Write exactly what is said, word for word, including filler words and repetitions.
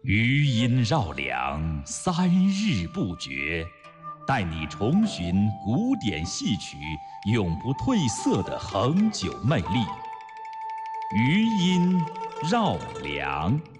余音绕梁，三日不绝，带你重寻古典戏曲永不褪色的恒久魅力。余音绕梁。